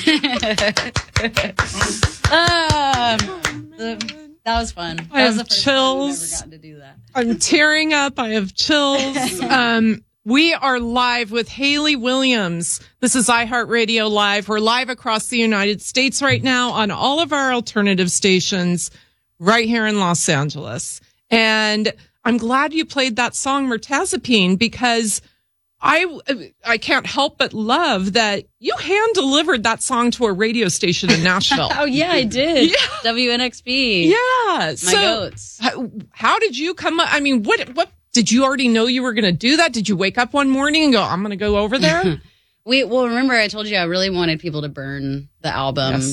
That was fun. I have chills. I've never gotten to do that. I'm tearing up. I have chills. We are live with Hayley Williams. This is iHeartRadio Live. We're live across the United States right now on all of our alternative stations right here in Los Angeles. And I'm glad you played that song, Mirtazapine, because I can't help but love that you hand-delivered that song to a radio station in Nashville. Oh, yeah, I did. Yeah. WNXP. Yeah. My goats. How did you come up? I mean, what did you already know you were going to do that? Did you wake up one morning and go, I'm going to go over there? Well, remember I told you I really wanted people to burn the album